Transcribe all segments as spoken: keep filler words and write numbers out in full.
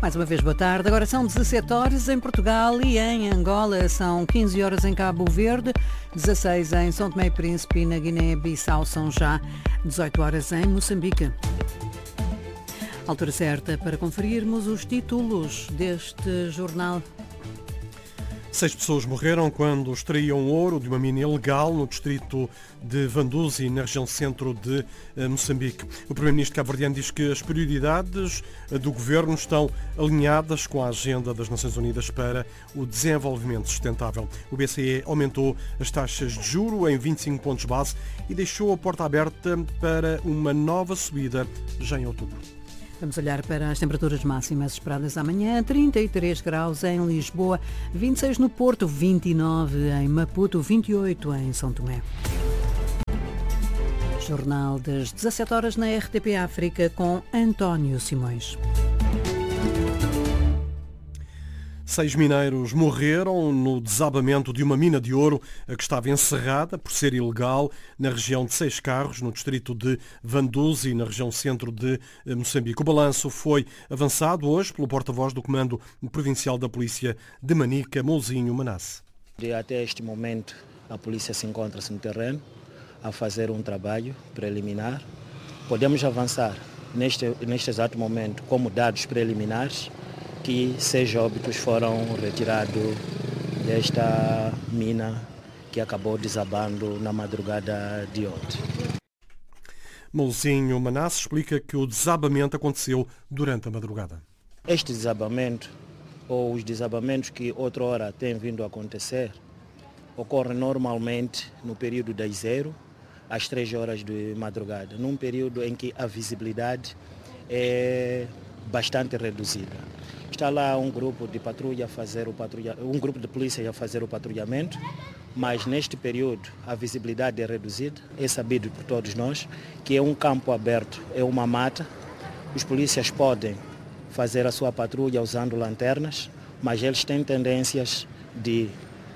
Mais uma vez, boa tarde. Agora são dezassete horas em Portugal e em Angola. São quinze horas em Cabo Verde, dezasseis em São Tomé e Príncipe e na Guiné-Bissau são já dezoito horas em Moçambique. Altura certa para conferirmos os títulos deste jornal. Seis pessoas morreram quando extraíam ouro de uma mina ilegal no distrito de Vanduzi, na região centro de Moçambique. O primeiro-ministro cabo-verdiano diz que as prioridades do governo estão alinhadas com a agenda das Nações Unidas para o desenvolvimento sustentável. O B C E aumentou as taxas de juro em vinte e cinco pontos base e deixou a porta aberta para uma nova subida já em outubro. Vamos olhar para as temperaturas máximas esperadas amanhã. trinta e três graus em Lisboa, vinte e seis no Porto, vinte e nove em Maputo, vinte e oito em São Tomé. Jornal das dezassete horas na R T P África com António Simões. Seis mineiros morreram no desabamento de uma mina de ouro que estava encerrada por ser ilegal na região de Seis Carros, no distrito de Vanduzi, na região centro de Moçambique. O balanço foi avançado hoje pelo porta-voz do Comando Provincial da Polícia de Manica, Mouzinho Manasse. Até este momento a polícia se encontra-se no terreno a fazer um trabalho preliminar. Podemos avançar neste, neste exato momento como dados preliminares que seis óbitos foram retirados desta mina que acabou desabando na madrugada de ontem. Mouzinho Manasse explica que o desabamento aconteceu durante a madrugada. Este desabamento, ou os desabamentos que outrora têm vindo a acontecer, ocorrem normalmente no período das zero às três horas de madrugada, num período em que a visibilidade é bastante reduzida. Está lá um grupo de patrulha a fazer o patrulha, um grupo de polícia a fazer o patrulhamento, mas neste período a visibilidade é reduzida. É sabido por todos nós que é um campo aberto, é uma mata. Os polícias podem fazer a sua patrulha usando lanternas, mas eles têm tendências de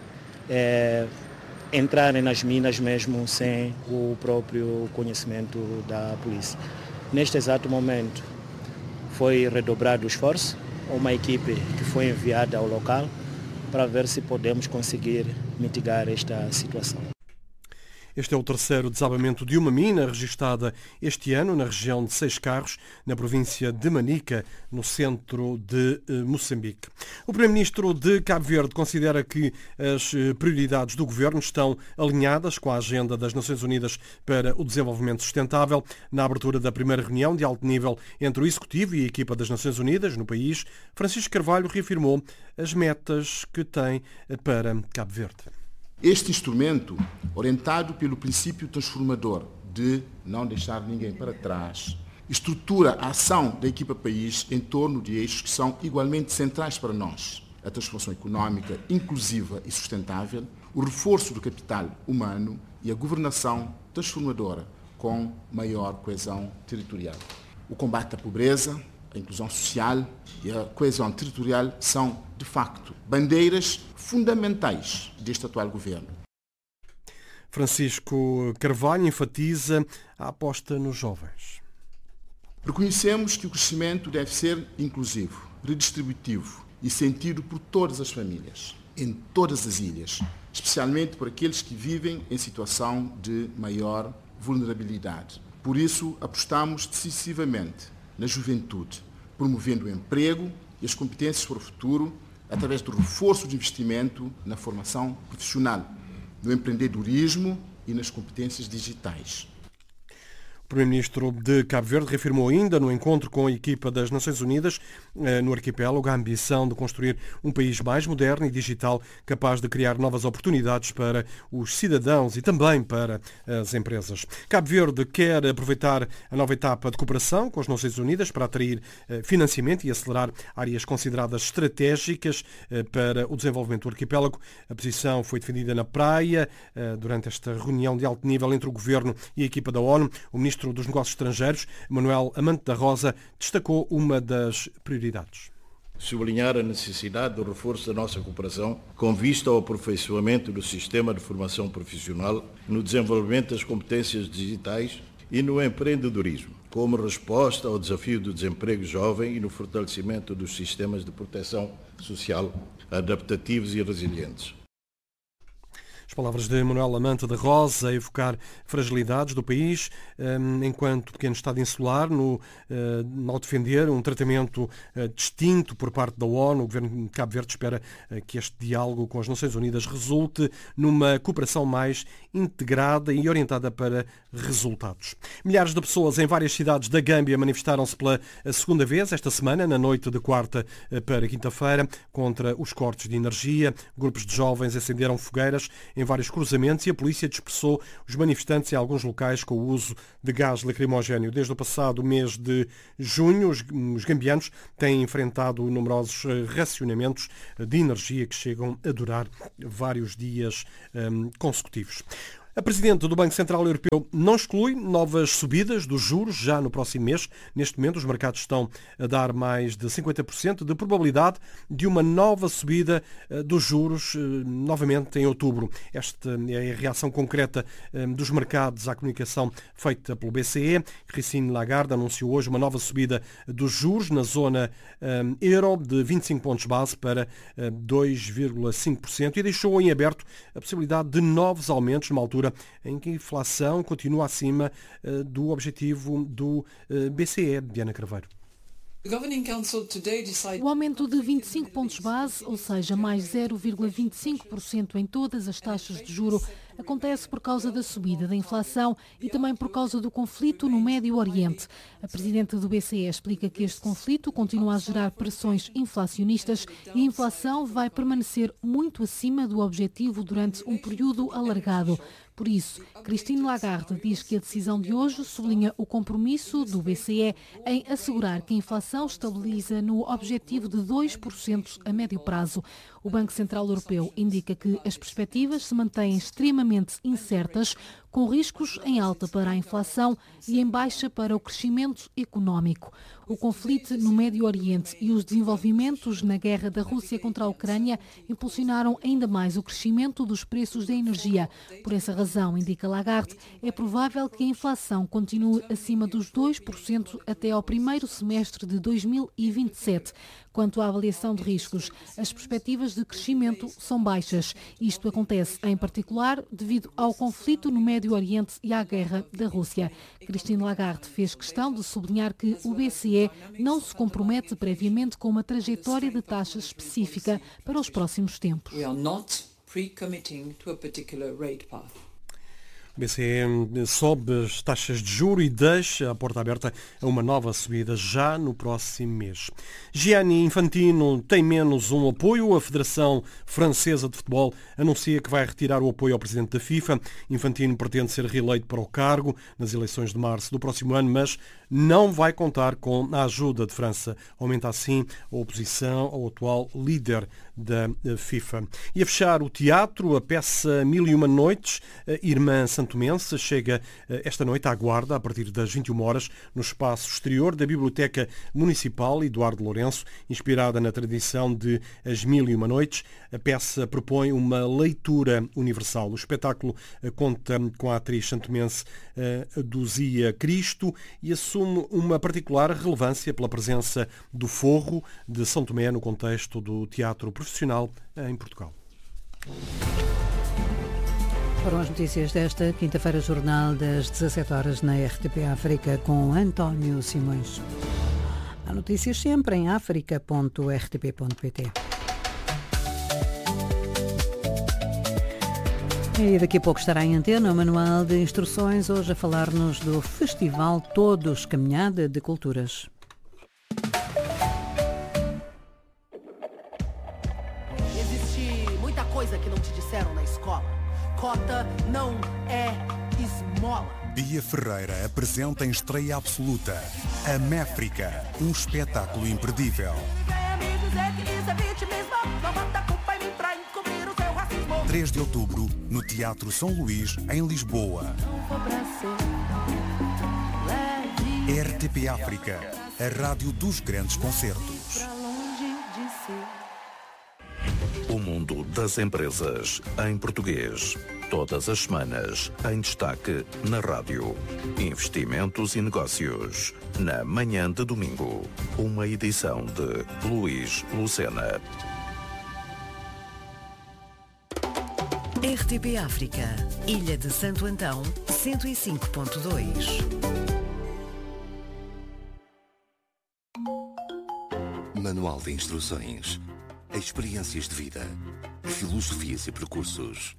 é, entrarem nas minas mesmo sem o próprio conhecimento da polícia. Neste exato momento foi redobrado o esforço. Uma equipe que foi enviada ao local para ver se podemos conseguir mitigar esta situação. Este é o terceiro desabamento de uma mina registada este ano na região de Seis Carros, na província de Manica, no centro de Moçambique. O primeiro-ministro de Cabo Verde considera que as prioridades do governo estão alinhadas com a agenda das Nações Unidas para o desenvolvimento sustentável. Na abertura da primeira reunião de alto nível entre o Executivo e a equipa das Nações Unidas no país, Francisco Carvalho reafirmou as metas que tem para Cabo Verde. Este instrumento, orientado pelo princípio transformador de não deixar ninguém para trás, estrutura a ação da equipa país em torno de eixos que são igualmente centrais para nós: a transformação económica inclusiva e sustentável, o reforço do capital humano e a governação transformadora com maior coesão territorial. O combate à pobreza, a inclusão social e a coesão territorial são, de facto, bandeiras fundamentais deste atual governo. Francisco Carvalho enfatiza a aposta nos jovens. Reconhecemos que o crescimento deve ser inclusivo, redistributivo e sentido por todas as famílias, em todas as ilhas, especialmente por aqueles que vivem em situação de maior vulnerabilidade. Por isso, apostamos decisivamente na juventude, promovendo o emprego e as competências para o futuro através do reforço de investimento na formação profissional, no empreendedorismo e nas competências digitais. O Primeiro-Ministro de Cabo Verde reafirmou ainda no encontro com a equipa das Nações Unidas no arquipélago a ambição de construir um país mais moderno e digital, capaz de criar novas oportunidades para os cidadãos e também para as empresas. Cabo Verde quer aproveitar a nova etapa de cooperação com as Nações Unidas para atrair financiamento e acelerar áreas consideradas estratégicas para o desenvolvimento do arquipélago. A posição foi defendida na Praia durante esta reunião de alto nível entre o Governo e a equipa da ONU. O Ministro dos Negócios Estrangeiros, Manuel Amante da Rosa, destacou uma das prioridades. Sublinhar a necessidade do reforço da nossa cooperação com vista ao aperfeiçoamento do sistema de formação profissional, no desenvolvimento das competências digitais e no empreendedorismo. como resposta ao desafio do desemprego jovem e no fortalecimento dos sistemas de proteção social adaptativos e resilientes. As palavras de Manuel Amante da Rosa a evocar fragilidades do país, enquanto pequeno Estado insular, no, ao defender um tratamento distinto por parte da ONU. O Governo de Cabo Verde espera que este diálogo com as Nações Unidas resulte numa cooperação mais integrada e orientada para resultados. Milhares de pessoas em várias cidades da Gâmbia manifestaram-se pela segunda vez esta semana, na noite de quarta para quinta-feira, contra os cortes de energia. Grupos de jovens acenderam fogueiras em vários cruzamentos e a polícia dispersou os manifestantes em alguns locais com o uso de gás lacrimogéneo. Desde o passado mês de junho, os, os gambianos têm enfrentado numerosos racionamentos de energia que chegam a durar vários dias um, consecutivos. A Presidente do Banco Central Europeu não exclui novas subidas dos juros já no próximo mês. Neste momento, os mercados estão a dar mais de cinquenta por cento de probabilidade de uma nova subida dos juros, novamente em outubro. Esta é a reação concreta dos mercados à comunicação feita pelo B C E. Christine Lagarde anunciou hoje uma nova subida dos juros na zona euro de vinte e cinco pontos base para dois vírgula cinco por cento e deixou em aberto a possibilidade de novos aumentos numa altura em que a inflação continua acima uh, do objetivo do uh, B C E. Diana Carveiro. O aumento de vinte e cinco pontos base, ou seja, mais zero vírgula vinte e cinco por cento em todas as taxas de juro, acontece por causa da subida da inflação e também por causa do conflito no Médio Oriente. A Presidente do B C E explica que este conflito continua a gerar pressões inflacionistas e a inflação vai permanecer muito acima do objetivo durante um período alargado. Por isso, Christine Lagarde diz que a decisão de hoje sublinha o compromisso do B C E em assegurar que a inflação estabiliza no objetivo de dois por cento a médio prazo. O Banco Central Europeu indica que as perspectivas se mantêm extremamente incertas, com riscos em alta para a inflação e em baixa para o crescimento económico. O conflito no Médio Oriente e os desenvolvimentos na guerra da Rússia contra a Ucrânia impulsionaram ainda mais o crescimento dos preços da energia. Por essa razão, indica Lagarde, é provável que a inflação continue acima dos dois por cento até ao primeiro semestre de dois mil e vinte e sete. Quanto à avaliação de riscos, as perspectivas de crescimento são baixas. Isto acontece, em particular, devido ao conflito no Médio Oriente e à guerra da Rússia. Christine Lagarde fez questão de sublinhar que o B C E não se compromete previamente com uma trajetória de taxas específica para os próximos tempos. We are not pre-committing to a particular rate path. O B C E sobe as taxas de juros e deixa a porta aberta a uma nova subida já no próximo mês. Gianni Infantino tem menos um apoio. A Federação Francesa de Futebol anuncia que vai retirar o apoio ao presidente da FIFA. Infantino pretende ser reeleito para o cargo nas eleições de março do próximo ano, mas não vai contar com a ajuda de França. Aumenta assim a oposição ao atual líder da FIFA. E a fechar o teatro, a peça Mil e Uma Noites, Irmã Santomense, chega esta noite à Guarda, a partir das vinte e uma horas, no espaço exterior da Biblioteca Municipal Eduardo Lourenço, inspirada na tradição de As Mil e Uma Noites. A peça propõe uma leitura universal. O espetáculo conta com a atriz santomense Duzia Cristo e assume uma particular relevância pela presença do forro de São Tomé no contexto do teatro profissional em Portugal. Foram as notícias desta quinta-feira, jornal das dezassete horas na R T P África com António Simões. Há notícias sempre em africa ponto r t p ponto p t. E daqui a pouco estará em antena o manual de instruções, hoje a falar-nos do Festival Todos Caminhada de Culturas. Existe muita coisa que não te disseram na escola. Cota não é esmola. Bia Ferreira apresenta em estreia absoluta a Méfrica, um espetáculo imperdível. três de outubro, no Teatro São Luís, em Lisboa. R T P África, a rádio dos grandes concertos. O mundo das empresas em português. Todas as semanas, em destaque na rádio. Investimentos e negócios, na manhã de domingo. Uma edição de Luís Lucena. R T P África, Ilha de Santo Antão, cento e cinco ponto dois. Manual de instruções, experiências de vida, filosofias e percursos.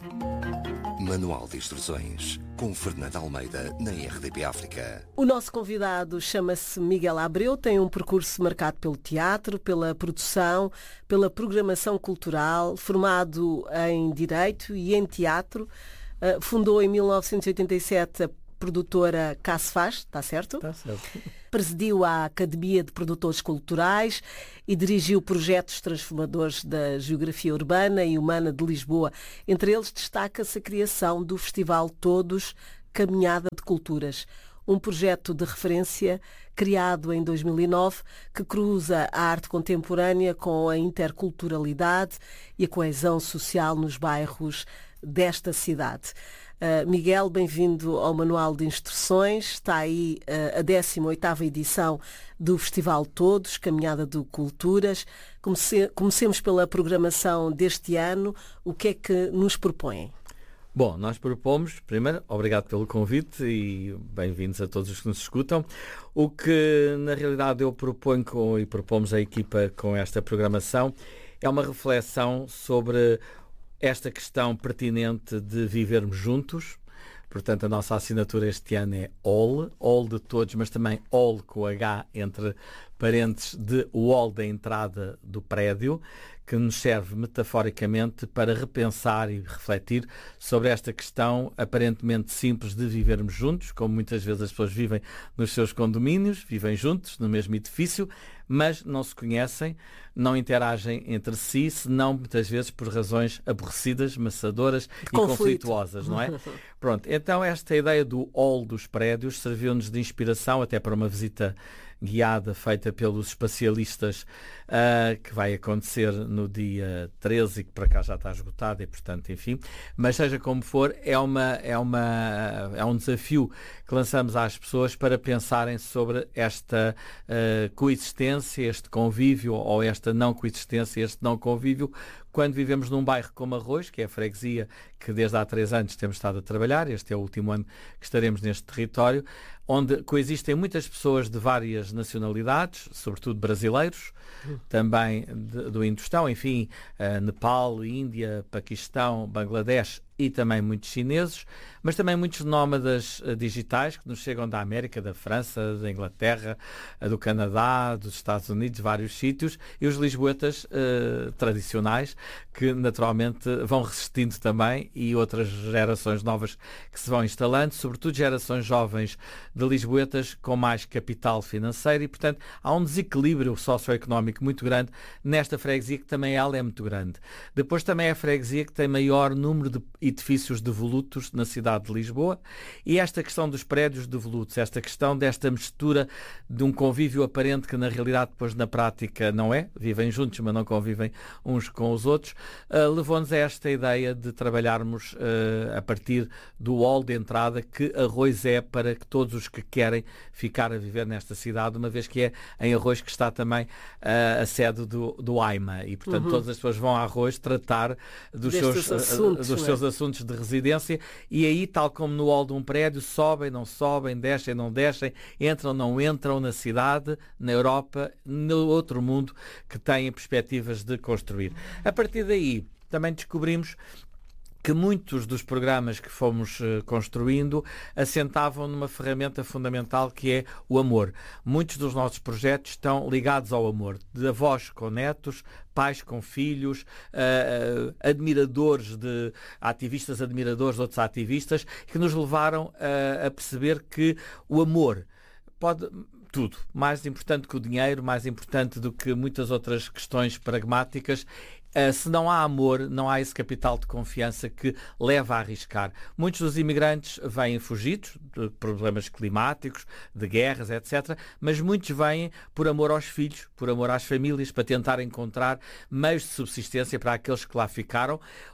Manual de instruções, com Fernanda Almeida, na R T P África. O nosso convidado chama-se Miguel Abreu, tem um percurso marcado pelo teatro, pela produção, pela programação cultural, formado em Direito e em Teatro. Fundou em mil novecentos e oitenta e sete a produtora Casfaz, está certo? Está certo. Presidiu a Academia de Produtores Culturais e dirigiu projetos transformadores da geografia urbana e humana de Lisboa. Entre eles destaca-se a criação do Festival Todos, Caminhada de Culturas, um projeto de referência criado em dois mil e nove que cruza a arte contemporânea com a interculturalidade e a coesão social nos bairros desta cidade. Uh, Miguel, bem-vindo ao Manual de Instruções. Está aí uh, a décima oitava edição do Festival Todos, Caminhada de Culturas. Comece- comecemos pela programação deste ano. O que é que nos propõem? Bom, nós propomos, primeiro, obrigado pelo convite e bem-vindos a todos os que nos escutam. O que, na realidade, eu proponho com, e propomos a equipa com esta programação é uma reflexão sobre esta questão pertinente de vivermos juntos. Portanto, a nossa assinatura este ano é All, All de todos, mas também All com H entre parênteses de Wall da entrada do prédio, que nos serve metaforicamente para repensar e refletir sobre esta questão aparentemente simples de vivermos juntos, como muitas vezes as pessoas vivem nos seus condomínios, vivem juntos no mesmo edifício, mas não se conhecem, não interagem entre si, senão muitas vezes por razões aborrecidas, maçadoras e conflituosas, não é? Pronto, então esta ideia do hall dos prédios serviu-nos de inspiração até para uma visita guiada feita pelos espacialistas uh, que vai acontecer no dia treze e que para cá já está esgotada e portanto, enfim, mas seja como for, é, uma, é, uma, é um desafio que lançamos às pessoas para pensarem sobre esta uh, coexistência, este convívio ou esta não coexistência, este não convívio quando vivemos num bairro como Arroz, que é a freguesia que desde há três anos temos estado a trabalhar, este é o último ano que estaremos neste território, onde coexistem muitas pessoas de várias nacionalidades, sobretudo brasileiros, uhum. também de, do Indostão, enfim, uh, Nepal, Índia, Paquistão, Bangladesh e também muitos chineses, mas também muitos nómadas uh, digitais que nos chegam da América, da França, da Inglaterra, uh, do Canadá, dos Estados Unidos, vários sítios, e os lisboetas uh, tradicionais, que naturalmente vão resistindo também, e outras gerações novas que se vão instalando, sobretudo gerações jovens de lisboetas com mais capital financeiro, e portanto há um desequilíbrio socioeconómico muito grande nesta freguesia, que também ela é muito grande. Depois também é a freguesia que tem maior número de edifícios devolutos na cidade de Lisboa, e esta questão dos prédios devolutos, esta questão desta mistura de um convívio aparente que na realidade depois na prática não é, vivem juntos mas não convivem uns com os outros, uh, levou-nos a esta ideia de trabalharmos uh, a partir do hall de entrada que Arroz é para que todos os que querem ficar a viver nesta cidade, uma vez que é em Arroz que está também uh, a sede do, do AIMA, e portanto uhum. todas as pessoas vão a Arroz tratar dos, seus assuntos, uh, dos seus assuntos de residência, e aí, tal como no hall de um prédio, sobem, não sobem, descem, não descem, entram, não entram na cidade, na Europa, no outro mundo que têm perspectivas de construir. A partir daí, também descobrimos que muitos dos programas que fomos uh, construindo assentavam numa ferramenta fundamental que é o amor. Muitos dos nossos projetos estão ligados ao amor, de avós com netos, pais com filhos, uh, uh, admiradores de ativistas, admiradores de outros ativistas, que nos levaram uh, a perceber que o amor pode tudo, mais importante que o dinheiro, mais importante do que muitas outras questões pragmáticas. Uh, se não há amor, não há esse capital de confiança que leva a arriscar. Muitos dos imigrantes vêm fugidos de problemas climáticos, de guerras, etcétera, mas muitos vêm por amor aos filhos, por amor às famílias, para tentar encontrar meios de subsistência para aqueles que lá ficaram,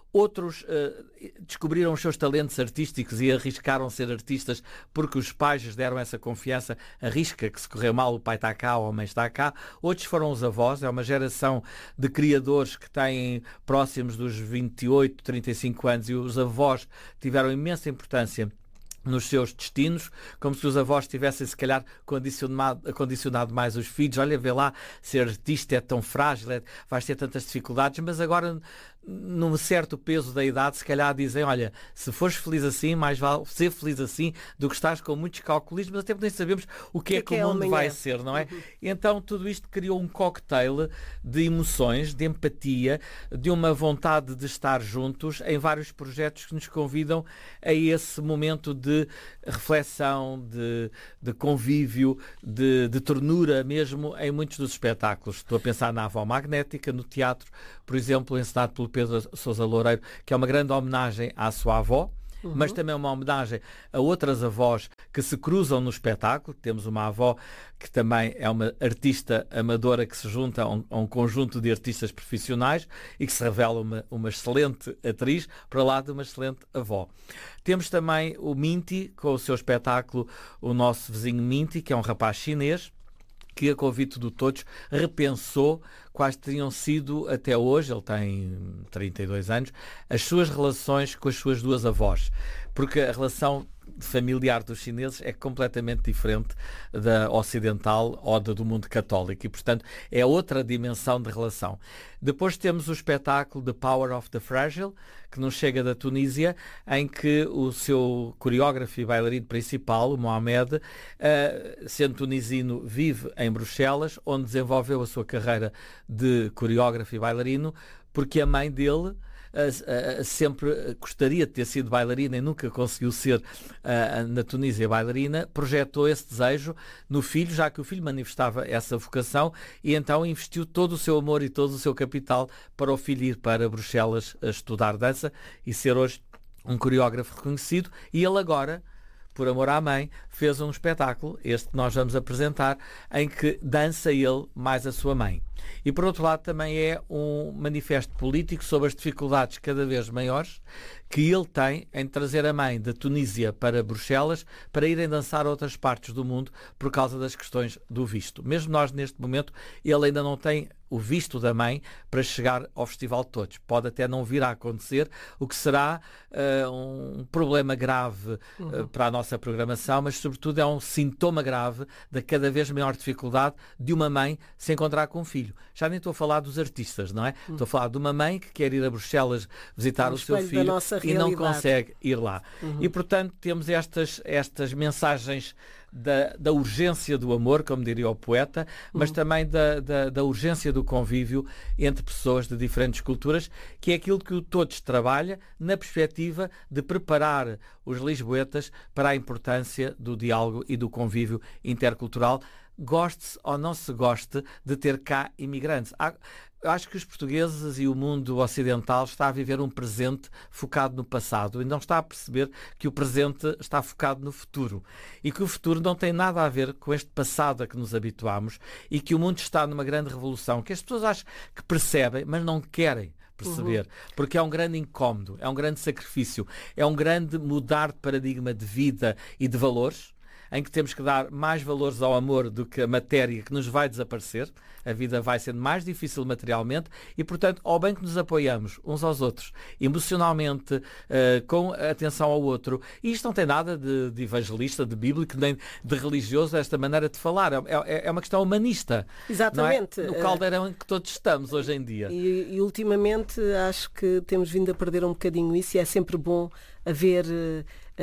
Outros uh, descobriram os seus talentos artísticos e arriscaram ser artistas porque os pais lhes deram essa confiança. Arrisca que se correu mal, o pai está cá ou a mãe está cá. Outros foram os avós. É uma geração de criadores que têm próximos dos vinte e oito, trinta e cinco anos, e os avós tiveram imensa importância nos seus destinos, como se os avós tivessem, se calhar, condicionado, condicionado mais os filhos. Olha, vê lá, ser artista é tão frágil, é, vais ter tantas dificuldades, mas agora, num certo peso da idade, se calhar dizem, olha, se fores feliz assim, mais vale ser feliz assim do que estás com muitos calculismos, mas até nem sabemos o que, que é que, que o mundo é vai ser, não é? Uhum. Então, tudo isto criou um cocktail de emoções, de empatia, de uma vontade de estar juntos em vários projetos que nos convidam a esse momento de de reflexão, de, de convívio, de, de ternura mesmo em muitos dos espetáculos. Estou a pensar na Avó Magnética, no teatro, por exemplo, encenado pelo Pedro Sousa Loureiro, que é uma grande homenagem à sua avó, uhum. mas também uma homenagem a outras avós que se cruzam no espetáculo. Temos uma avó que também é uma artista amadora que se junta a um, a um conjunto de artistas profissionais e que se revela uma, uma excelente atriz para lá de uma excelente avó. Temos também o Minty, com o seu espetáculo O Nosso Vizinho Minty, que é um rapaz chinês, que a convite de todos repensou quais teriam sido até hoje, ele tem trinta e dois anos, as suas relações com as suas duas avós. Porque a relação familiar dos chineses é completamente diferente da ocidental ou da do mundo católico e, portanto, é outra dimensão de relação. Depois temos o espetáculo The Power of the Fragile, que nos chega da Tunísia, em que o seu coreógrafo e bailarino principal, o Mohamed, uh, sendo tunisino, vive em Bruxelas, onde desenvolveu a sua carreira de coreógrafo e bailarino, porque a mãe dele Uh, uh, sempre gostaria de ter sido bailarina e nunca conseguiu ser uh, na Tunísia bailarina, projetou esse desejo no filho, já que o filho manifestava essa vocação, e então investiu todo o seu amor e todo o seu capital para o filho ir para Bruxelas a estudar dança e ser hoje um coreógrafo reconhecido. E ele agora, por amor à mãe, fez um espetáculo, este que nós vamos apresentar, em que dança ele mais a sua mãe. E, por outro lado, também é um manifesto político sobre as dificuldades cada vez maiores que ele tem em trazer a mãe da Tunísia para Bruxelas para irem dançar a outras partes do mundo por causa das questões do visto. Mesmo nós, neste momento, ele ainda não tem o visto da mãe para chegar ao Festival de Todos. Pode até não vir a acontecer, o que será uh, um problema grave uh, uhum. para a nossa programação, mas, sobretudo, é um sintoma grave da cada vez maior dificuldade de uma mãe se encontrar com um filho. Já nem estou a falar dos artistas, não é? Uhum. Estou a falar de uma mãe que quer ir a Bruxelas visitar o seu filho e não consegue ir lá. Uhum. E, portanto, temos estas, estas mensagens Da, da urgência do amor, como diria o poeta, mas uhum. também da, da, da urgência do convívio entre pessoas de diferentes culturas, que é aquilo que o Todos trabalha na perspectiva de preparar os lisboetas para a importância do diálogo e do convívio intercultural, goste-se ou não se goste de ter cá imigrantes. Há, eu acho que os portugueses e o mundo ocidental está a viver um presente focado no passado e não está a perceber que o presente está focado no futuro e que o futuro não tem nada a ver com este passado a que nos habituámos e que o mundo está numa grande revolução que as pessoas acham que percebem, mas não querem perceber, uhum. porque é um grande incómodo, é um grande sacrifício, é um grande mudar de paradigma de vida e de valores, em que temos que dar mais valores ao amor do que a matéria que nos vai desaparecer. A vida vai sendo mais difícil materialmente e, portanto, ao bem que nos apoiamos uns aos outros, emocionalmente, uh, com atenção ao outro, e isto não tem nada de, de evangelista, de bíblico, nem de religioso, esta maneira de falar. É, é, é uma questão humanista. Exatamente. Não é? No caldeirão em que todos estamos hoje em dia. E, e, ultimamente, acho que temos vindo a perder um bocadinho isso e é sempre bom haver uh,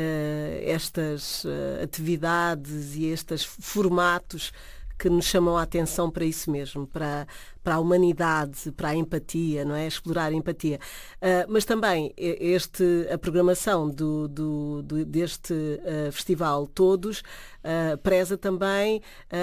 estas uh, atividades e estes formatos que nos chamam a atenção para isso mesmo, para, para a humanidade, para a empatia, não é? Explorar a empatia. Uh, mas também este, a programação do, do, do, deste uh, festival Todos uh, preza também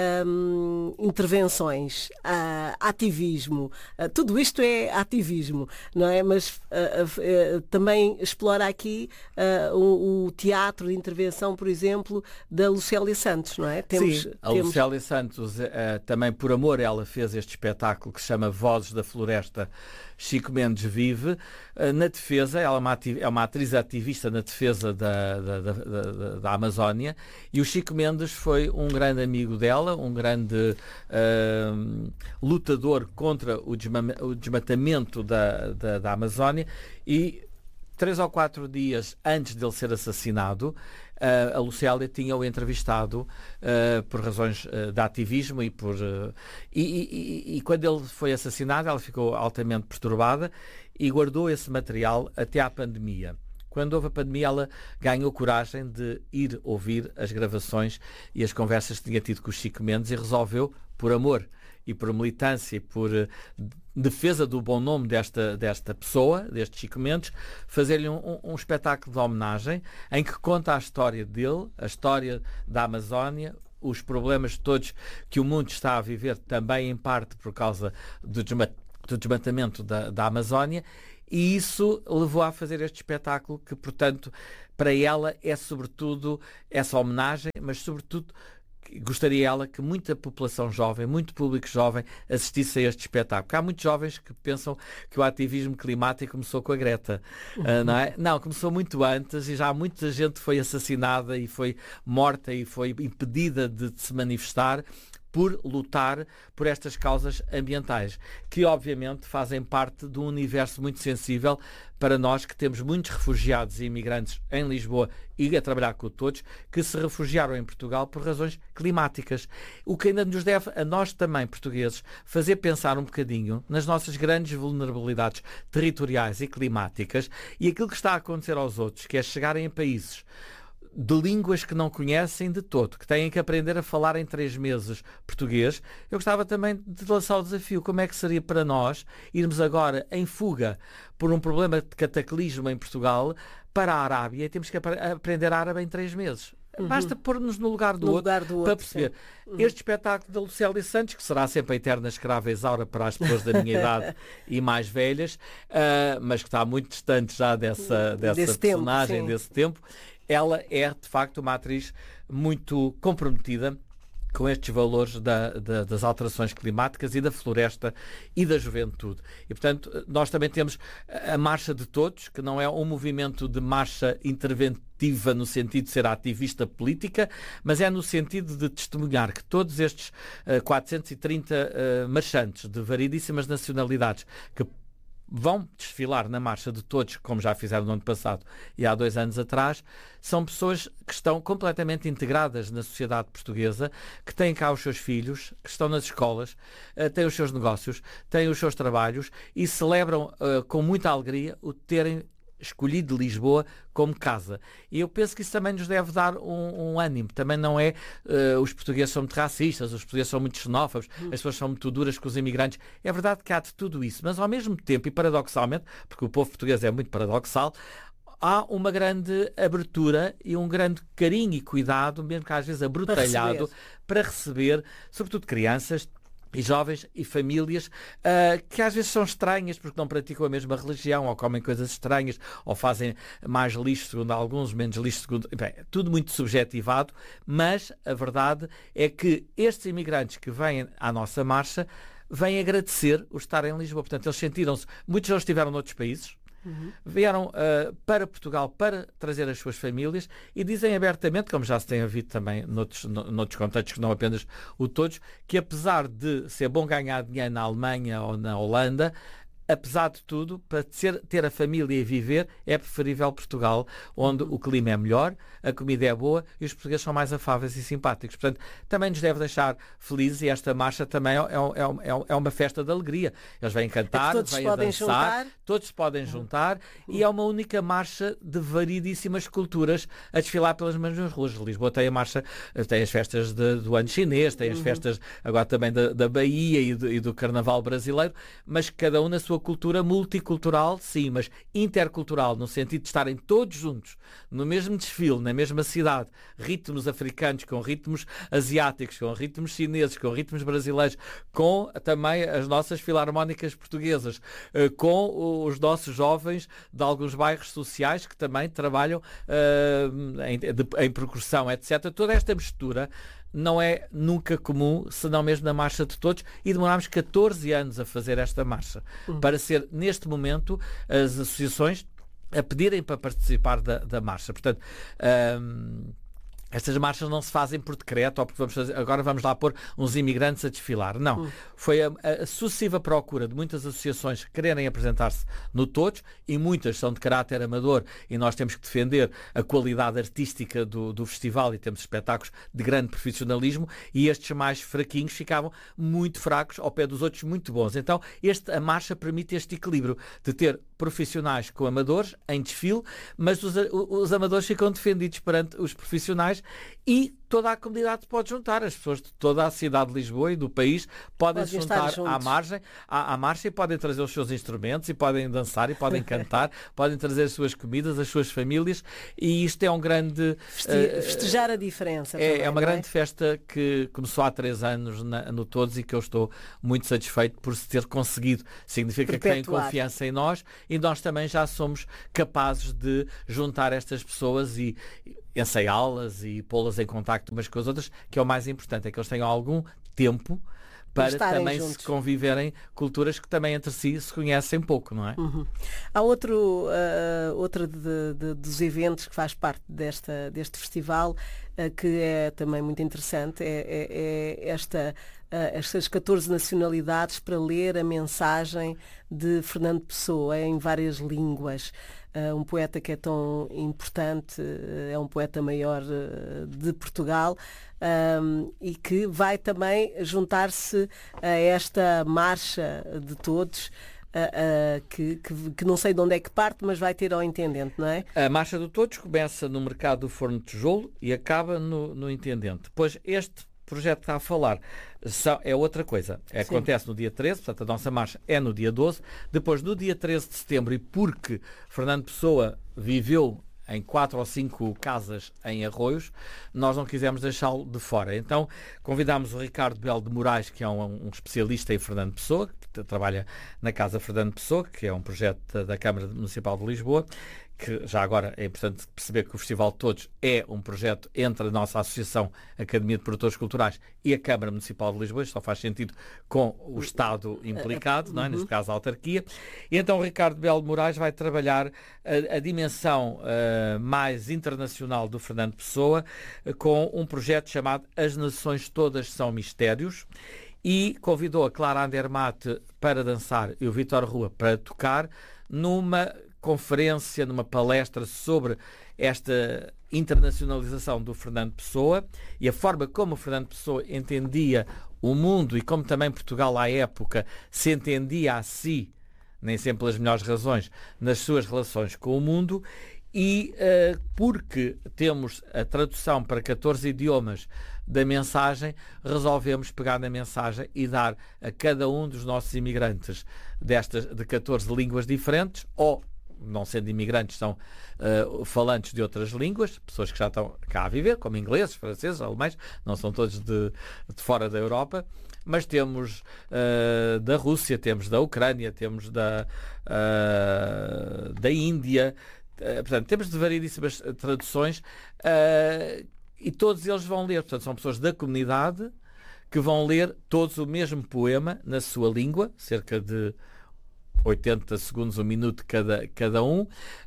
um, intervenções, uh, ativismo. Uh, tudo isto é ativismo, não é? Mas uh, uh, uh, também explora aqui uh, o, o teatro de intervenção, por exemplo, da Lucélia Santos, não é? Temos, Sim, a temos... Lucélia Santos, uh, também por amor, ela fez este espetáculo espetáculo que se chama Vozes da Floresta, Chico Mendes vive na defesa, ela é uma, é uma atriz ativista na defesa da, da, da, da, da Amazónia, e o Chico Mendes foi um grande amigo dela, um grande uh, lutador contra o, desma, o desmatamento da, da, da Amazónia, e três ou quatro dias antes dele ser assassinado, Uh, a Lucélia tinha-o entrevistado uh, por razões uh, de ativismo e por uh, e, e, e quando ele foi assassinado ela ficou altamente perturbada e guardou esse material até à pandemia. Quando houve a pandemia, ela ganhou coragem de ir ouvir as gravações e as conversas que tinha tido com o Chico Mendes e resolveu, por amor e por militância e por uh, defesa do bom nome desta, desta pessoa, deste Chico Mendes, fazer-lhe um, um, um espetáculo de homenagem em que conta a história dele, a história da Amazónia, os problemas todos que o mundo está a viver, também em parte por causa do, desmat do desmatamento da, da Amazónia, e isso levou a fazer este espetáculo que, portanto, para ela é sobretudo essa homenagem, mas sobretudo gostaria ela que muita população jovem, muito público jovem, assistisse a este espetáculo. Porque há muitos jovens que pensam que o ativismo climático começou com a Greta. Uhum. Uh, não é? Não, começou muito antes e já muita gente foi assassinada e foi morta e foi impedida de, de se manifestar por lutar por estas causas ambientais, que obviamente fazem parte de um universo muito sensível para nós que temos muitos refugiados e imigrantes em Lisboa e a trabalhar com todos, que se refugiaram em Portugal por razões climáticas. O que ainda nos deve, a nós também, portugueses, fazer pensar um bocadinho nas nossas grandes vulnerabilidades territoriais e climáticas e aquilo que está a acontecer aos outros, que é chegarem a países de línguas que não conhecem de todo, que têm que aprender a falar em três meses português. Eu gostava também de lançar o desafio. Como é que seria para nós irmos agora em fuga por um problema de cataclismo em Portugal para a Arábia e temos que ap aprender árabe em três meses? Uhum. Basta pôr-nos no lugar do, no outro, lugar do outro para perceber. Uhum. Este espetáculo da Lucélia Santos, que será sempre a eterna escrava Isaura para as pessoas da minha idade e mais velhas, uh, mas que está muito distante já dessa, dessa desse personagem, tempo, desse tempo. Ela é, de facto, uma atriz muito comprometida com estes valores da, da, das alterações climáticas e da floresta e da juventude. E, portanto, nós também temos a Marcha de Todos, que não é um movimento de marcha interventiva no sentido de ser ativista política, mas é no sentido de testemunhar que todos estes uh, quatrocentos e trinta uh, marchantes de variedíssimas nacionalidades que vão desfilar na Marcha de Todos, como já fizeram no ano passado e há dois anos atrás, são pessoas que estão completamente integradas na sociedade portuguesa, que têm cá os seus filhos, que estão nas escolas, têm os seus negócios, têm os seus trabalhos e celebram uh, com muita alegria o terem escolhido Lisboa como casa. E eu penso que isso também nos deve dar um, um ânimo. Também não é uh, os portugueses são muito racistas, os portugueses são muito xenófobos, as pessoas são muito duras com os imigrantes. É verdade que há de tudo isso, mas ao mesmo tempo, e paradoxalmente, porque o povo português é muito paradoxal, há uma grande abertura e um grande carinho e cuidado, mesmo que às vezes abrutalhado, para receber, para receber sobretudo crianças e jovens e famílias uh, que às vezes são estranhas porque não praticam a mesma religião ou comem coisas estranhas ou fazem mais lixo segundo alguns, menos lixo segundo... Bem, tudo muito subjetivado, mas a verdade é que estes imigrantes que vêm à nossa marcha vêm agradecer o estar em Lisboa. Portanto, eles sentiram-se... Muitos deles estiveram noutros países, Uhum. vieram uh, para Portugal para trazer as suas famílias e dizem abertamente, como já se tem ouvido também noutros, no, noutros contextos que não apenas o todos, que apesar de ser bom ganhar dinheiro na Alemanha ou na Holanda, apesar de tudo, para ser, ter a família e viver, é preferível Portugal, onde o clima é melhor, a comida é boa e os portugueses são mais afáveis e simpáticos. Portanto, também nos deve deixar felizes e esta marcha também é, é, é, é uma festa de alegria. Eles vêm cantar, é vêm a dançar, juntar. Todos se podem juntar uhum. e é uma única marcha de variedíssimas culturas a desfilar pelas mesmas ruas. Lisboa tem a marcha, tem as festas de, do ano chinês, tem as uhum. festas agora também da, da Bahia e do, e do Carnaval brasileiro, mas cada um na sua cultura multicultural, sim, mas intercultural, no sentido de estarem todos juntos, no mesmo desfile, na mesma cidade, ritmos africanos com ritmos asiáticos, com ritmos chineses, com ritmos brasileiros, com também as nossas filarmónicas portuguesas, com os nossos jovens de alguns bairros sociais que também trabalham uh, em, de, em percussão, etcétera. Toda esta mistura não é nunca comum, senão mesmo na Marcha de Todos, e demorámos catorze anos a fazer esta marcha, uhum. para ser, neste momento, as associações a pedirem para participar da, da marcha. Portanto, hum, estas marchas não se fazem por decreto, ou porque vamos fazer, agora vamos lá pôr uns imigrantes a desfilar. Não. Hum. Foi a, a sucessiva procura de muitas associações que quererem apresentar-se no Todos, e muitas são de caráter amador, e nós temos que defender a qualidade artística do, do festival, e temos espetáculos de grande profissionalismo, e estes mais fraquinhos ficavam muito fracos ao pé dos outros muito bons. Então, este, a marcha permite este equilíbrio de ter profissionais com amadores em desfile, mas os, os amadores ficam defendidos perante os profissionais, e toda a comunidade pode juntar, as pessoas de toda a cidade de Lisboa e do país podem se juntar à margem, à, à marcha, e podem trazer os seus instrumentos, e podem dançar, e podem cantar, podem trazer as suas comidas, as suas famílias, e isto é um grande... Feste, uh, festejar a diferença. É, também, é uma não grande é? festa que começou há três anos na, no Todos, e que eu estou muito satisfeito por se ter conseguido. Significa Perpetuar. que têm confiança em nós, e nós também já somos capazes de juntar estas pessoas e ensaiá-las e pô-las em contacto umas com as outras, que é o mais importante, é que eles tenham algum tempo para também juntos. Se conviverem culturas que também entre si se conhecem pouco, não é? Uhum. Há outro, uh, outro de, de, dos eventos que faz parte desta, deste festival, uh, que é também muito interessante, é, é, é esta, uh, estas catorze nacionalidades para ler a mensagem de Fernando Pessoa em várias línguas. Uh, um poeta que é tão importante, uh, é um poeta maior uh, de Portugal, um, e que vai também juntar-se a esta marcha de todos, uh, uh, que, que, que não sei de onde é que parte, mas vai ter ao Intendente, não é? A Marcha de Todos começa no Mercado do Forno de Tijolo e acaba no, no Intendente. Depois este projeto que está a falar é outra coisa. Acontece no dia treze, portanto a nossa marcha é no dia doze. Depois, no dia treze de setembro, e porque Fernando Pessoa viveu em quatro ou cinco casas em Arroios, nós não quisemos deixá-lo de fora. Então convidámos o Ricardo Belo de Moraes, que é um, um especialista em Fernando Pessoa, que trabalha na Casa Fernando Pessoa, que é um projeto da Câmara Municipal de Lisboa, que já agora é importante perceber que o Festival de Todos é um projeto entre a nossa Associação Academia de Produtores Culturais e a Câmara Municipal de Lisboa. Isto só faz sentido com o Estado implicado, não é? Neste caso a autarquia. E então o Ricardo Belo de Moraes vai trabalhar a, a dimensão uh, mais internacional do Fernando Pessoa, uh, com um projeto chamado As Nações Todas São Mistérios, e convidou a Clara Andermatt para dançar e o Vítor Rua para tocar numa conferência, numa palestra sobre esta internacionalização do Fernando Pessoa e a forma como o Fernando Pessoa entendia o mundo, e como também Portugal à época se entendia a si, nem sempre pelas melhores razões, nas suas relações com o mundo. E uh, porque temos a tradução para catorze idiomas da mensagem, resolvemos pegar na mensagem e dar a cada um dos nossos imigrantes destas de catorze línguas diferentes, ou não sendo imigrantes, são uh, falantes de outras línguas, pessoas que já estão cá a viver, como ingleses, franceses, alemães, não são todos de, de fora da Europa, mas temos uh, da Rússia, temos da Ucrânia, temos da, uh, da Índia, uh, portanto, temos de variedíssimas traduções, uh, e todos eles vão ler, portanto, são pessoas da comunidade que vão ler todos o mesmo poema na sua língua, cerca de oitenta segundos, um minuto cada, cada um, uh,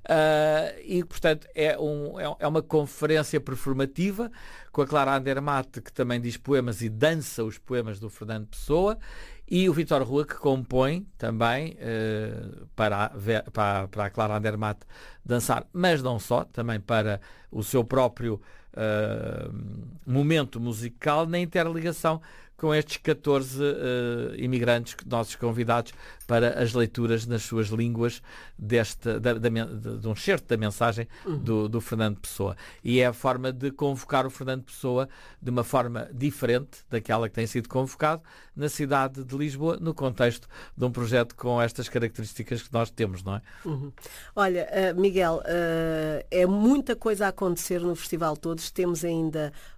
e portanto é, um, é uma conferência performativa com a Clara Andermatt, que também diz poemas e dança os poemas do Fernando Pessoa, e o Vítor Rua, que compõe também uh, para, a, para, para a Clara Andermatt dançar, mas não só, também para o seu próprio uh, momento musical, na interligação com estes catorze uh, imigrantes, nossos convidados, para as leituras nas suas línguas desta, da, da, de, de um excerto da mensagem do, do Fernando Pessoa. E é a forma de convocar o Fernando Pessoa de uma forma diferente daquela que tem sido convocado na cidade de Lisboa, no contexto de um projeto com estas características que nós temos, não é? Uhum. Olha, uh, Miguel, uh, é muita coisa a acontecer no Festival Todos. Temos ainda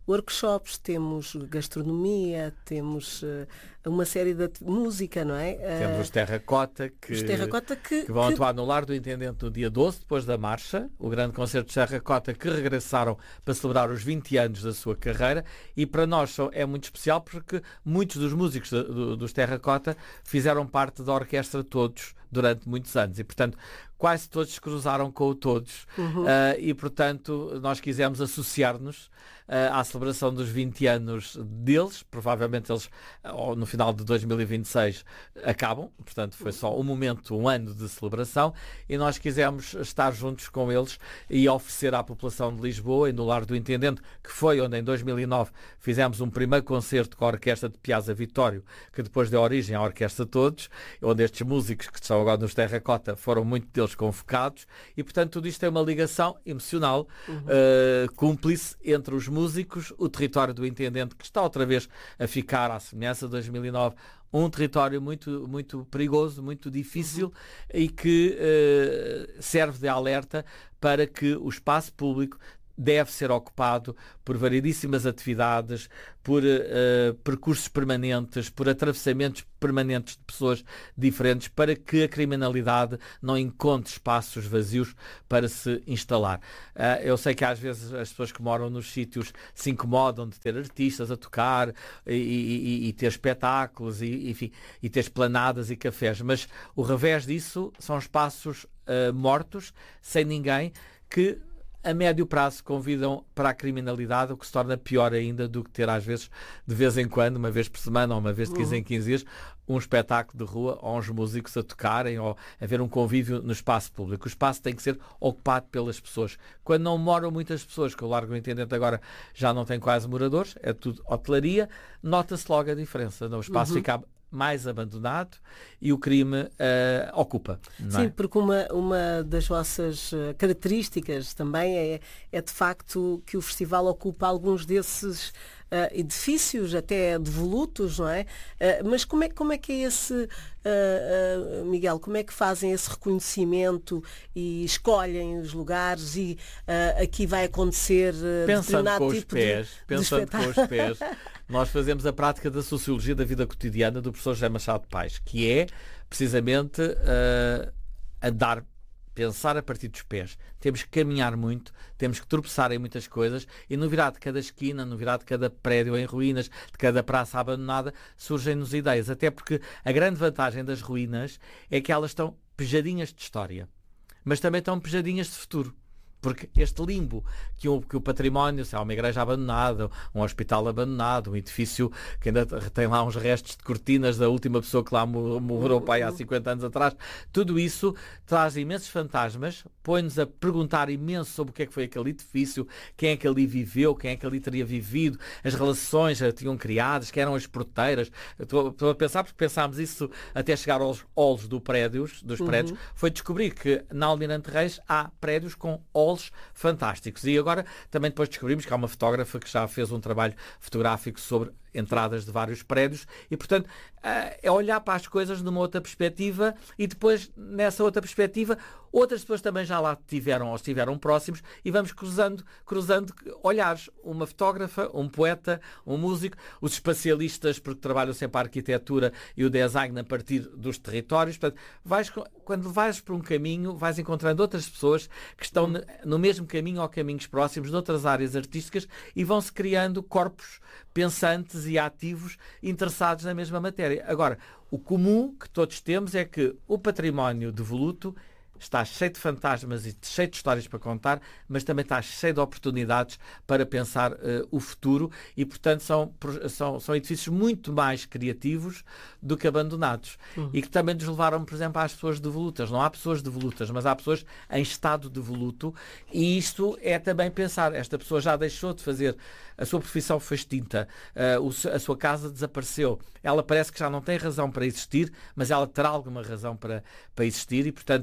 workshops, temos gastronomia, temos uh, uma série de música, não é? Temos os Terracota que, os terracota que, que vão que... atuar no Lar do Intendente no dia doze, depois da marcha, o grande concerto de Terracota que regressaram para celebrar os vinte anos da sua carreira, e para nós é muito especial porque muitos dos músicos de, do, dos Terracota fizeram parte da orquestra todos durante muitos anos e, portanto, quase todos se cruzaram com o todos. Uhum. Uh, e, portanto, nós quisemos associar-nos uh, à celebração dos vinte anos deles. Provavelmente eles, uh, no final de dois mil e vinte e seis, acabam. Portanto, foi só um momento, um ano de celebração, e nós quisemos estar juntos com eles e oferecer à população de Lisboa e no Lar do Intendente, que foi onde em dois mil e nove fizemos um primeiro concerto com a Orquestra de Piazza Vittorio, que depois deu origem à Orquestra Todos, onde estes músicos que estão agora nos Terracota foram muito deles convocados, e portanto tudo isto é uma ligação emocional, uhum. uh, cúmplice entre os músicos, o território do Intendente, que está outra vez a ficar à semelhança de dois mil e nove, um território muito, muito perigoso, muito difícil, uhum. e que uh, serve de alerta para que o espaço público deve ser ocupado por variedíssimas atividades, por uh, percursos permanentes, por atravessamentos permanentes de pessoas diferentes, para que a criminalidade não encontre espaços vazios para se instalar. Uh, eu sei que às vezes as pessoas que moram nos sítios se incomodam de ter artistas a tocar e, e, e ter espetáculos e, enfim, e ter esplanadas e cafés, mas o revés disso são espaços uh, mortos, sem ninguém, que a médio prazo convidam para a criminalidade, o que se torna pior ainda do que ter, às vezes, de vez em quando, uma vez por semana ou uma vez de quinze em quinze dias, um espetáculo de rua ou uns músicos a tocarem ou haver um convívio no espaço público. O espaço tem que ser ocupado pelas pessoas. Quando não moram muitas pessoas, que o Largo do Intendente agora já não tem quase moradores, é tudo hotelaria, nota-se logo a diferença. O espaço uhum. fica mais abandonado e o crime uh, ocupa. Não Sim, é? porque uma, uma das vossas características também é, é de facto que o festival ocupa alguns desses uh, edifícios, até devolutos, não é? Uh, mas como é, como é que é esse, uh, uh, Miguel, como é que fazem esse reconhecimento e escolhem os lugares e uh, aqui vai acontecer uh, pensando com tipo os pés, de, pensando de com os pés. Nós fazemos a prática da sociologia da vida cotidiana do professor José Machado Paes, que é precisamente uh, andar, pensar a partir dos pés. Temos que caminhar muito, temos que tropeçar em muitas coisas e no virar de cada esquina, no virar de cada prédio em ruínas, de cada praça abandonada, surgem-nos ideias. Até porque a grande vantagem das ruínas é que elas estão pejadinhas de história, mas também estão pejadinhas de futuro. Porque este limbo que o, que o património, se há uma igreja abandonada, um hospital abandonado, um edifício que ainda tem lá uns restos de cortinas da última pessoa que lá morou pai há cinquenta anos atrás, tudo isso traz imensos fantasmas, põe-nos a perguntar imenso sobre o que é que foi aquele edifício, quem é que ali viveu, quem é que ali teria vivido, as relações que tinham criadas, quem eram as porteiras. Estou, estou a pensar, porque pensámos isso até chegar aos halls do prédios, dos prédios, uhum. foi descobrir que na Almirante Reis há prédios com halls fantásticos. E agora também depois descobrimos que há uma fotógrafa que já fez um trabalho fotográfico sobre entradas de vários prédios e, portanto, é olhar para as coisas numa outra perspectiva e depois, nessa outra perspectiva, outras pessoas também já lá tiveram ou estiveram próximos e vamos cruzando, cruzando olhares. Uma fotógrafa, um poeta, um músico, os especialistas, porque trabalham sempre a arquitetura e o design a partir dos territórios. Portanto, vais, quando vais por um caminho, vais encontrando outras pessoas que estão no mesmo caminho ou caminhos próximos de outras áreas artísticas e vão-se criando corpos pensantes e ativos interessados na mesma matéria. Agora, o comum que todos temos é que o património devoluto está cheio de fantasmas e cheio de histórias para contar, mas também está cheio de oportunidades para pensar uh, o futuro e, portanto, são, são, são edifícios muito mais criativos do que abandonados. Uhum. E que também nos levaram, por exemplo, às pessoas devolutas. Não há pessoas devolutas, mas há pessoas em estado devoluto e isto é também pensar. Esta pessoa já deixou de fazer, a sua profissão foi extinta, uh, o, a sua casa desapareceu. Ela parece que já não tem razão para existir, mas ela terá alguma razão para, para existir e, portanto, vamos à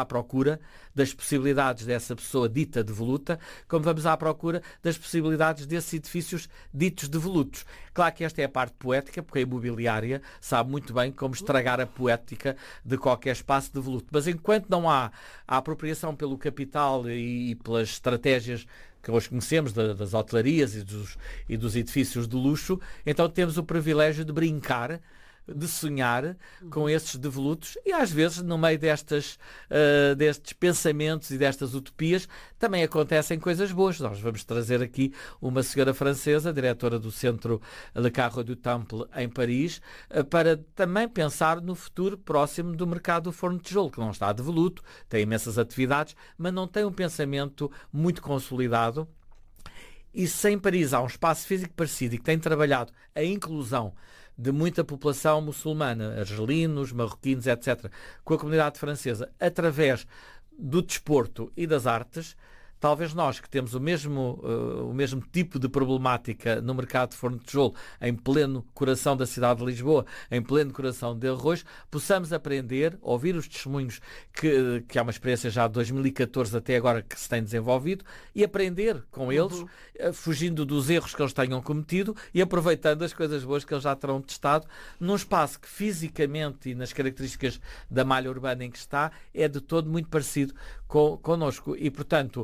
procura das possibilidades dessa pessoa dita devoluta, como vamos à procura das possibilidades desses edifícios ditos devolutos. Claro que esta é a parte poética, porque a imobiliária sabe muito bem como estragar a poética de qualquer espaço devoluto. Mas enquanto não há a apropriação pelo capital e pelas estratégias que hoje conhecemos das hotelarias e dos, e dos edifícios de luxo, então temos o privilégio de brincar, de sonhar com esses devolutos e às vezes no meio destas, uh, destes pensamentos e destas utopias também acontecem coisas boas. Nós vamos trazer aqui uma senhora francesa, diretora do Centro Le Carreau du Temple em Paris, uh, para também pensar no futuro próximo do mercado do forno de tijolo, que não está devoluto, tem imensas atividades, mas não tem um pensamento muito consolidado. E se em Paris há um espaço físico parecido e que tem trabalhado a inclusão de muita população muçulmana, argelinos, marroquinos, etcétera, com a comunidade francesa, através do desporto e das artes, talvez nós que temos o mesmo, uh, o mesmo tipo de problemática no mercado de forno de tijolo, em pleno coração da cidade de Lisboa, em pleno coração de Arroz, possamos aprender, ouvir os testemunhos, que, que há uma experiência já de dois mil e catorze até agora que se tem desenvolvido, e aprender com eles, uhum. uh, fugindo dos erros que eles tenham cometido e aproveitando as coisas boas que eles já terão testado, num espaço que fisicamente e nas características da malha urbana em que está, é de todo muito parecido com, connosco. E, portanto,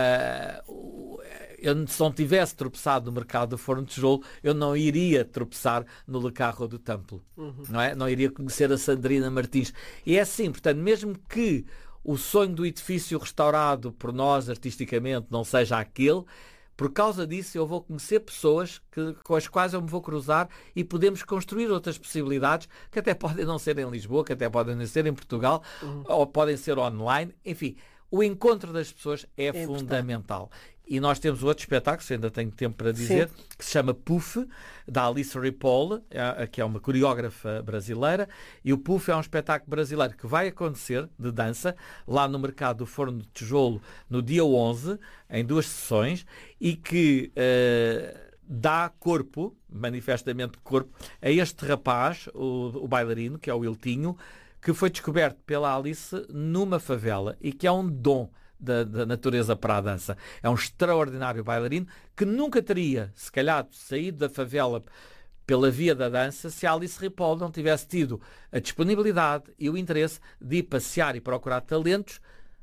Uh, eu, se não tivesse tropeçado no mercado do forno de tijolo, eu não iria tropeçar no Le Carreau du Temple, uhum. não é? Não iria conhecer a Sandrina Martins. E é assim, portanto, mesmo que o sonho do edifício restaurado por nós artisticamente não seja aquele, por causa disso eu vou conhecer pessoas que, com as quais eu me vou cruzar e podemos construir outras possibilidades que até podem não ser em Lisboa, que até podem não ser em Portugal, uhum. ou podem ser online, enfim. O encontro das pessoas é, é fundamental. Importante. E nós temos outro espetáculo, se ainda tenho tempo para dizer, Sim. que se chama Puff, da Alice Ripoll, que é uma coreógrafa brasileira. E o Puff é um espetáculo brasileiro que vai acontecer, de dança, lá no mercado do forno de tijolo, no dia onze, em duas sessões, e que uh, dá corpo, manifestamente corpo, a este rapaz, o, o bailarino, que é o Iltinho, que foi descoberto pela Alice numa favela e que é um dom da, da natureza para a dança. É um extraordinário bailarino que nunca teria, se calhar, saído da favela pela via da dança se a Alice Ripoll não tivesse tido a disponibilidade e o interesse de ir passear e procurar talentos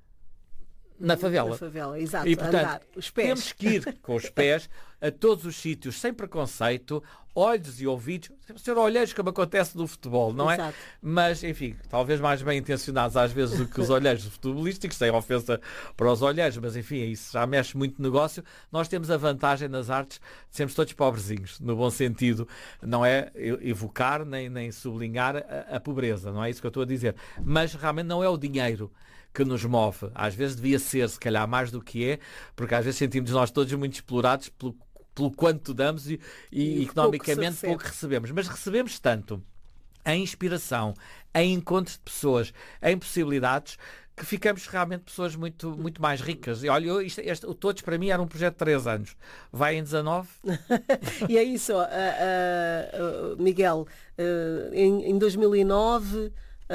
na favela. Na favela, exato. E, portanto, andar, os pés. Temos que ir com os pés a todos os sítios, sem preconceito, olhos e ouvidos, ser olheiros como acontece no futebol, não Exato. é? Mas, enfim, talvez mais bem intencionados às vezes do que os olheiros futebolísticos, sem ofensa para os olheiros, mas enfim, isso já mexe muito negócio. Nós temos a vantagem nas artes de sermos todos pobrezinhos, no bom sentido, não é evocar nem, nem sublinhar a, a pobreza, não é isso que eu estou a dizer. Mas realmente não é o dinheiro que nos move. Às vezes devia ser, se calhar, mais do que é, porque às vezes sentimos nós todos muito explorados pelo, pelo quanto damos e, e, e economicamente pouco, pouco recebemos. Mas recebemos tanto em inspiração, em encontros de pessoas, em possibilidades, que ficamos realmente pessoas muito, muito mais ricas. E olha, eu, isto, este, o Todos para mim era um projeto de três anos. Vai em dezanove. E é isso, uh, uh, uh, Miguel, uh, em, em dois mil e nove...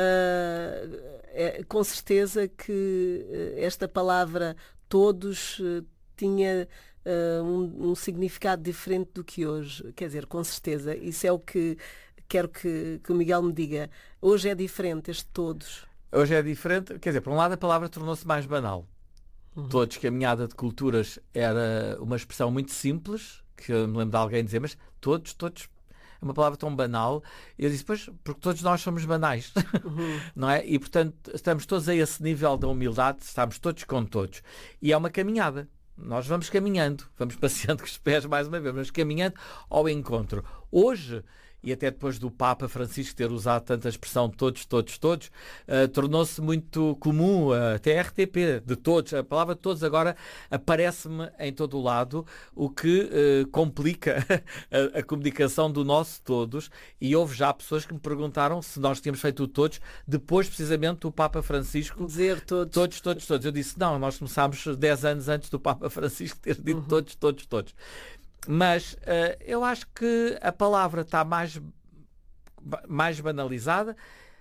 Uh, é, com certeza que uh, esta palavra todos uh, tinha uh, um, um significado diferente do que hoje. Quer dizer, com certeza. Isso é o que quero que, que o Miguel me diga. Hoje é diferente este todos. Hoje é diferente. Quer dizer, por um lado a palavra tornou-se mais banal. Uhum. Todos, caminhada de culturas, era uma expressão muito simples, que eu me lembro de alguém dizer, mas todos, todos... é uma palavra tão banal. Eu disse, pois, porque todos nós somos banais. Uhum. Não é? E, portanto, estamos todos a esse nível da humildade, estamos todos com todos. E é uma caminhada. Nós vamos caminhando, vamos passeando com os pés mais uma vez, vamos caminhando ao encontro. Hoje, e até depois do Papa Francisco ter usado tanta expressão todos, todos, todos, uh, tornou-se muito comum, uh, até a R T P, de todos. A palavra todos agora aparece-me em todo o lado, o que uh, complica a, a comunicação do nosso todos. E houve já pessoas que me perguntaram se nós tínhamos feito o todos, depois precisamente do Papa Francisco dizer todos. Todos, todos, todos. Eu disse, não, nós começámos dez anos antes do Papa Francisco ter dito uhum. todos, todos, todos. Mas uh, eu acho que a palavra está mais, mais banalizada.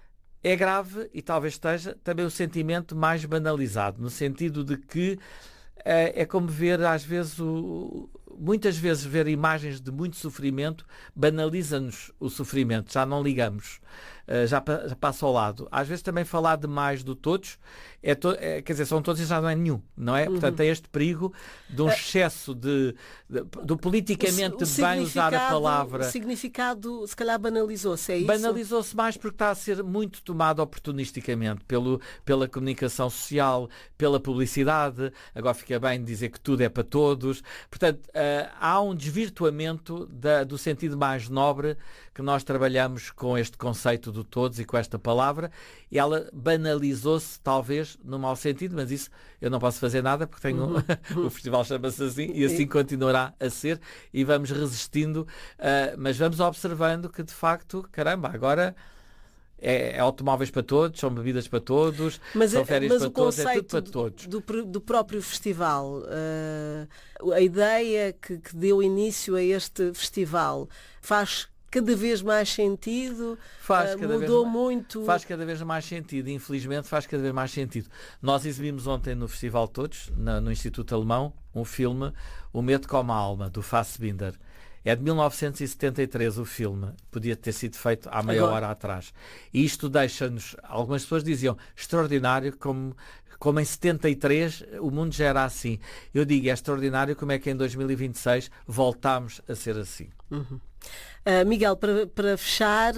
É grave, e talvez esteja, também o sentimento mais banalizado, no sentido de que é, é como ver, às vezes, o, muitas vezes ver imagens de muito sofrimento banaliza-nos o sofrimento, já não ligamos, uh, já, já passa ao lado. Às vezes também falar demais do todos, é to, é, quer dizer, são todos e já não é nenhum, não é? Uhum. Portanto, é este perigo de um excesso de, de, do politicamente o, o bem usar a palavra. O significado, se calhar, banalizou-se, é isso? Banalizou-se mais porque está a ser muito tomado oportunisticamente pelo, pela comunicação social, pela publicidade. Agora fica bem dizer que tudo é para todos. Portanto, uh, há um desvirtuamento da, do sentido mais nobre que nós trabalhamos com este conceito do todos e com esta palavra. E ela banalizou-se, talvez, no mau sentido, mas isso eu não posso fazer nada porque tenho uhum. o festival chama-se assim e assim continuará a ser e vamos resistindo, uh, mas vamos observando que de facto, caramba, agora é, é automóveis para todos, são bebidas para todos, mas são é, férias mas para o todos, é tudo para do, todos. Do, do próprio festival, uh, a ideia que, que deu início a este festival faz cada vez mais sentido, faz uh, cada mudou vez, muito. Faz cada vez mais sentido, infelizmente faz cada vez mais sentido. Nós exibimos ontem no Festival Todos, na, no Instituto Alemão, um filme, O Medo como a Alma, do Fassbinder. É de mil novecentos e setenta e três o filme, podia ter sido feito há meia Agora. hora atrás. E isto deixa-nos, algumas pessoas diziam, extraordinário como... Como em setenta e três o mundo já era assim. Eu digo, é extraordinário como é que em dois mil e vinte e seis voltámos a ser assim. Uhum. Uh, Miguel, para, para fechar, uh,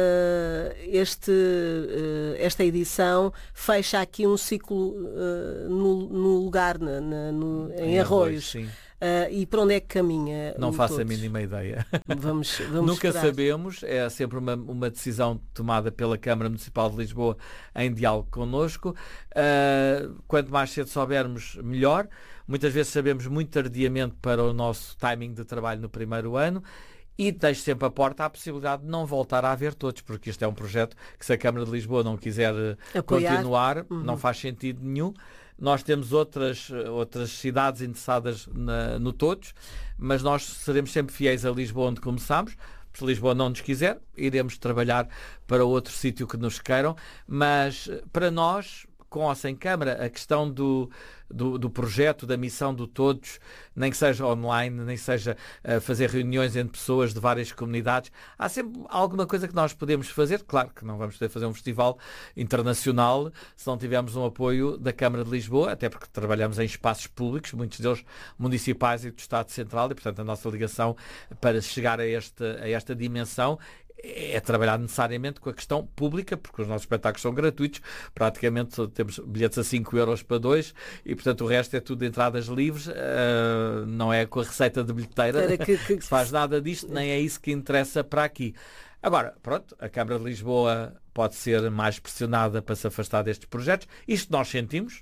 este, uh, esta edição fecha aqui um ciclo uh, no, no lugar, na, na, no, em, em Arroios. Sim. Uh, e para onde é que caminha? Não faço todos? a mínima ideia. Vamos, vamos Nunca esperar. sabemos, é sempre uma, uma decisão tomada pela Câmara Municipal de Lisboa em diálogo connosco. Uh, quanto mais cedo soubermos, melhor. Muitas vezes sabemos muito tardiamente para o nosso timing de trabalho no primeiro ano. E deixo sempre a porta à possibilidade de não voltar a haver todos, porque isto é um projeto que, se a Câmara de Lisboa não quiser Apoiar. continuar, uhum. não faz sentido nenhum. Nós temos outras, outras cidades interessadas na, no todos, mas nós seremos sempre fiéis a Lisboa onde começamos. Se Lisboa não nos quiser, iremos trabalhar para outro sítio que nos queiram, mas para nós, com ou sem Câmara, a questão do, do, do projeto, da missão do Todos, nem que seja online, nem seja uh, fazer reuniões entre pessoas de várias comunidades, há sempre alguma coisa que nós podemos fazer. Claro que não vamos poder fazer um festival internacional se não tivermos um apoio da Câmara de Lisboa, até porque trabalhamos em espaços públicos, muitos deles municipais e do Estado Central, e portanto a nossa ligação para chegar a esta, a esta dimensão é trabalhar necessariamente com a questão pública, porque os nossos espetáculos são gratuitos, praticamente temos bilhetes a cinco euros para dois e portanto o resto é tudo de entradas livres, uh, não é com a receita de bilheteira que, que... se faz nada disto, nem é isso que interessa para aqui. Agora, pronto, a Câmara de Lisboa pode ser mais pressionada para se afastar destes projetos, isto nós sentimos.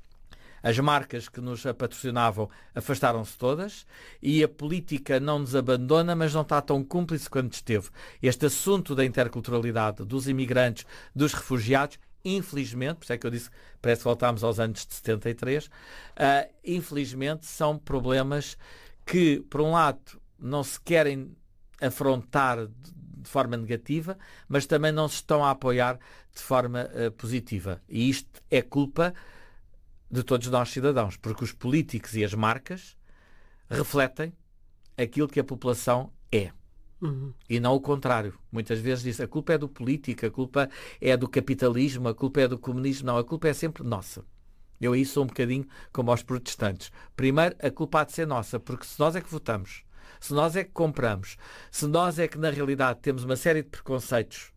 As marcas que nos patrocinavam afastaram-se todas e a política não nos abandona, mas não está tão cúmplice quanto esteve. Este assunto da interculturalidade, dos imigrantes, dos refugiados, infelizmente, por isso é que eu disse, parece que voltámos aos anos de setenta e três, uh, infelizmente são problemas que, por um lado, não se querem afrontar de, de forma negativa, mas também não se estão a apoiar de forma uh, positiva. E isto é culpa de todos nós cidadãos, porque os políticos e as marcas refletem aquilo que a população é. Uhum. E não o contrário. Muitas vezes diz a culpa é do político, a culpa é do capitalismo, a culpa é do comunismo. Não, a culpa é sempre nossa. Eu aí sou um bocadinho como aos protestantes. Primeiro, a culpa há de ser nossa, porque se nós é que votamos, se nós é que compramos, se nós é que na realidade temos uma série de preconceitos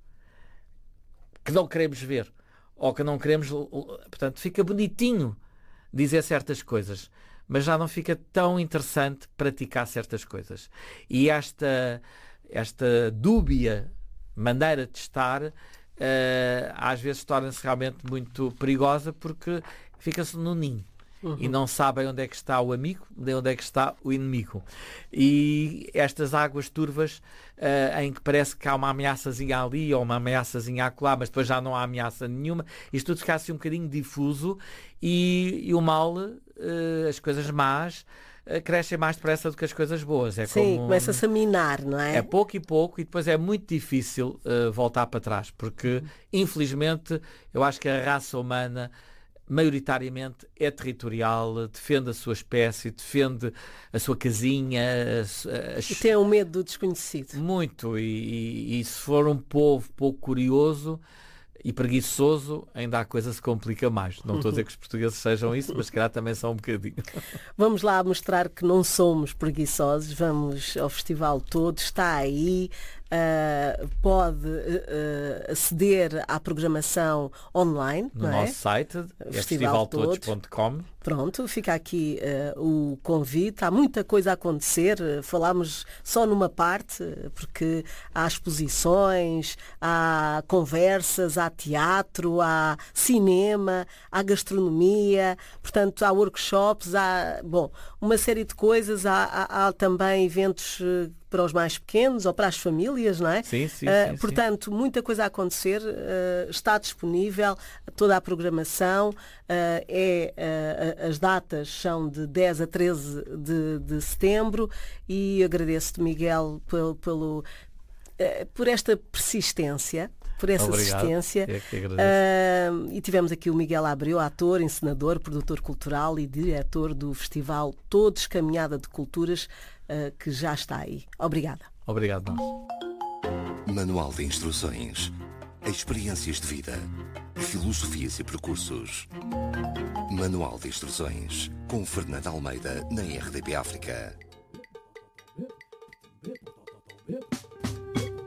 que não queremos ver, ou que não queremos, portanto, fica bonitinho dizer certas coisas, mas já não fica tão interessante praticar certas coisas. E esta, esta dúbia maneira de estar, uh, às vezes torna-se realmente muito perigosa, porque fica-se no ninho. Uhum. E não sabem onde é que está o amigo, nem onde é que está o inimigo. E estas águas turvas, uh, em que parece que há uma ameaçazinha ali ou uma ameaçazinha acolá, mas depois já não há ameaça nenhuma, isto tudo fica assim um bocadinho difuso e, e o mal uh, as coisas más uh, crescem mais depressa do que as coisas boas. É Sim, como... começa-se a minar, não é? É pouco e pouco e depois é muito difícil uh, voltar para trás, porque, infelizmente, eu acho que a raça humana maioritariamente é territorial, defende a sua espécie, defende a sua casinha. A, a... E tem o medo do desconhecido. Muito, e, e, e se for um povo pouco curioso e preguiçoso, ainda a coisa se complica mais. Não estou a dizer que os portugueses sejam isso, mas se calhar também são um bocadinho. Vamos lá mostrar que não somos preguiçosos, vamos ao festival todo, está aí. Uh, pode uh, aceder à programação online no não nosso é? site, é festival todos ponto com. Pronto, fica aqui uh, o convite. Há muita coisa a acontecer. Uh, falámos só numa parte, porque há exposições, há conversas, há teatro, há cinema, há gastronomia, portanto há workshops, há bom, uma série de coisas. Há, há, há também eventos uh, para os mais pequenos ou para as famílias, não é? Sim, sim, uh, sim, portanto, sim. muita coisa a acontecer, uh, está disponível toda a programação, uh, é, uh, as datas são de dez a treze de, de setembro e agradeço-te, Miguel, pelo, pelo, uh, por esta persistência, por essa Obrigado. assistência. É que agradeço. Uh, e tivemos aqui o Miguel Abreu, ator, encenador, produtor cultural e diretor do festival Todos Caminhada de Culturas, uh, que já está aí. Obrigada. Obrigado, nós. Manual de instruções, experiências de vida, filosofias e percursos. Manual de instruções com Fernando Almeida na R D P África.